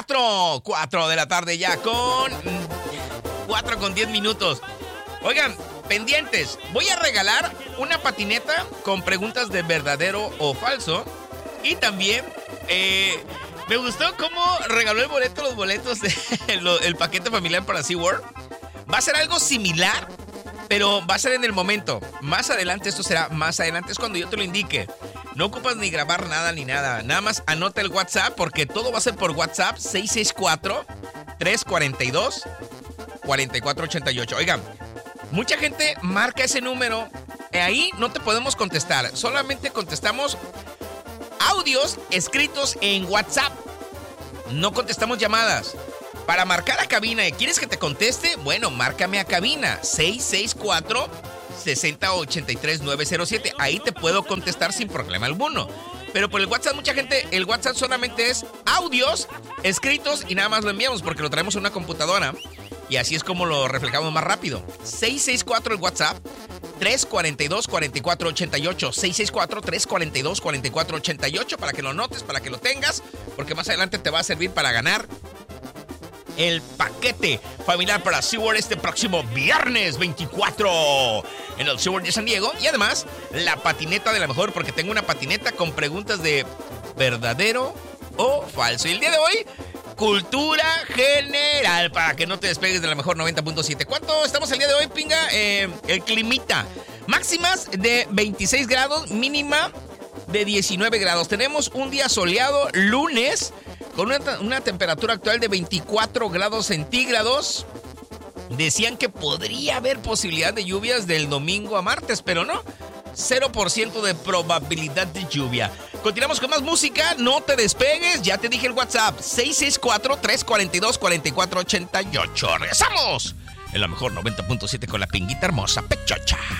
4 de la tarde ya con 4 con 10 minutos. Oigan, pendientes, voy a regalar una patineta con preguntas de verdadero o falso. Y también me gustó cómo regaló los boletos el paquete familiar para SeaWorld. Va a ser algo similar, pero va a ser en el momento. Más adelante, esto será más adelante, es cuando yo te lo indique. No ocupas ni grabar nada ni nada. Nada más anota el WhatsApp porque todo va a ser por WhatsApp. 664-342-4488. Oigan, mucha gente marca ese número. Ahí no te podemos contestar. Solamente contestamos audios escritos en WhatsApp. No contestamos llamadas. Para marcar a cabina, ¿quieres que te conteste? Bueno, márcame a cabina. 664-6083-907. Ahí te puedo contestar sin problema alguno. Pero por el WhatsApp, mucha gente, el WhatsApp solamente es audios escritos y nada más lo enviamos porque lo traemos en una computadora. Y así es como lo reflejamos más rápido. 664 el WhatsApp, 342-4488. 664-342-4488 para que lo notes, para que lo tengas, porque más adelante te va a servir para ganar el paquete familiar para SeaWorld este próximo viernes 24 en el SeaWorld de San Diego. Y además, la patineta de la mejor, porque tengo una patineta con preguntas de verdadero o falso. Y el día de hoy, cultura general, para que no te despegues de la mejor 90.7. ¿Cuánto estamos el día de hoy, pinga? El climita. Máximas de 26 grados, mínima de 19 grados. Tenemos un día soleado, lunes, con una temperatura actual de 24 grados centígrados. Decían que podría haber posibilidad de lluvias del domingo a martes, pero no. 0% de probabilidad de lluvia. Continuamos con más música, no te despegues, ya te dije el WhatsApp, 664-342-4488. Regresamos en la mejor 90.7 con la pinguita hermosa Pechocha.